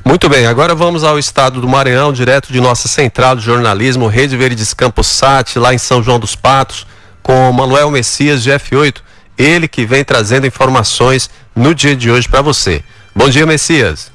Muito bem, agora vamos ao estado do Maranhão, direto de nossa central de jornalismo, Rede Verdes Campos Sat, lá em São João dos Patos, com Manuel Messias de F8, ele que vem trazendo informações no dia de hoje para você. Bom dia, Messias.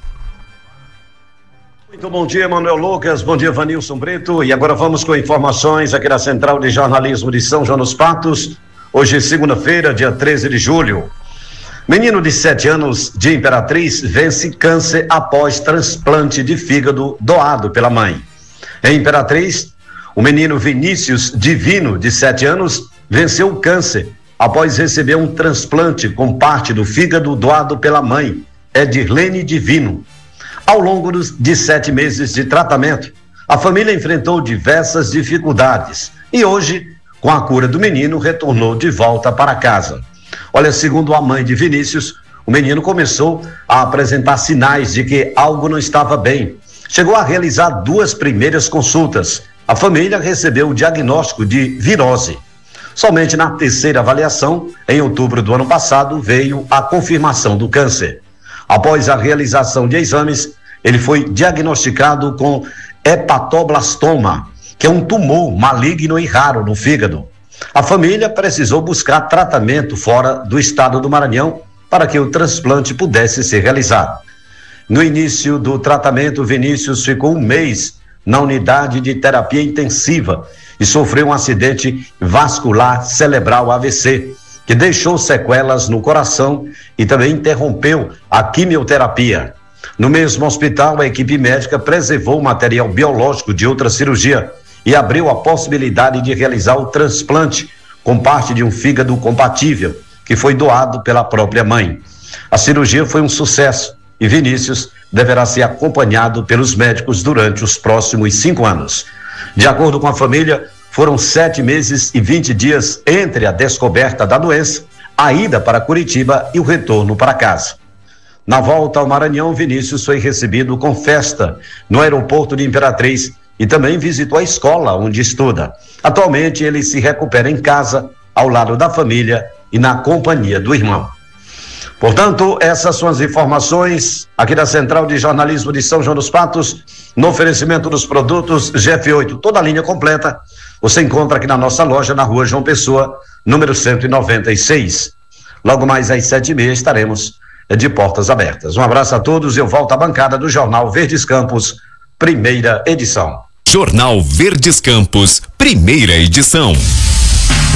Muito bom dia, Manuel Lucas, bom dia, Vanilson Brito, e agora vamos com informações aqui da Central de Jornalismo de São João dos Patos, hoje segunda-feira, dia 13 de julho. Menino de 7 anos de Imperatriz vence câncer após transplante de fígado doado pela mãe. Em Imperatriz, o menino Vinícius Divino, de 7 anos, venceu o câncer após receber um transplante com parte do fígado doado pela mãe, Edirlene Divino. Ao longo de 7 meses de tratamento, a família enfrentou diversas dificuldades e hoje, com a cura do menino, retornou de volta para casa. Olha, segundo a mãe de Vinícius, o menino começou a apresentar sinais de que algo não estava bem. Chegou a realizar 2 primeiras consultas. A família recebeu o diagnóstico de virose. Somente na 3ª avaliação, em outubro do ano passado, veio a confirmação do câncer. Após a realização de exames, ele foi diagnosticado com hepatoblastoma, que é um tumor maligno e raro no fígado. A família precisou buscar tratamento fora do estado do Maranhão para que o transplante pudesse ser realizado. No início do tratamento, Vinícius ficou 1 mês na unidade de terapia intensiva e sofreu um acidente vascular cerebral AVC, que deixou sequelas no coração e também interrompeu a quimioterapia. No mesmo hospital, a equipe médica preservou o material biológico de outra cirurgia e abriu a possibilidade de realizar o transplante com parte de um fígado compatível, que foi doado pela própria mãe. A cirurgia foi um sucesso e Vinícius deverá ser acompanhado pelos médicos durante os próximos 5 anos. De acordo com a família, foram 7 meses e 20 dias entre a descoberta da doença, a ida para Curitiba e o retorno para casa. Na volta ao Maranhão, Vinícius foi recebido com festa no aeroporto de Imperatriz e também visitou a escola onde estuda. Atualmente, ele se recupera em casa, ao lado da família e na companhia do irmão. Portanto, essas são as informações aqui da Central de Jornalismo de São João dos Patos, no oferecimento dos produtos GF8. Toda a linha completa você encontra aqui na nossa loja, na Rua João Pessoa, número 196. Logo mais às 7h30 estaremos de portas abertas. Um abraço a todos e eu volto à bancada do Jornal Verdes Campos, primeira edição. Jornal Verdes Campos, primeira edição.